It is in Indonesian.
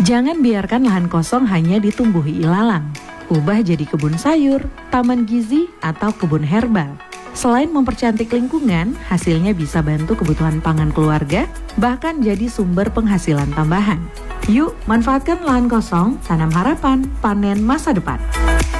Jangan biarkan lahan kosong hanya ditumbuhi ilalang. Ubah jadi kebun sayur, taman gizi, atau kebun herbal. Selain mempercantik lingkungan, hasilnya bisa bantu kebutuhan pangan keluarga, bahkan jadi sumber penghasilan tambahan. Yuk, manfaatkan lahan kosong, tanam harapan, panen masa depan.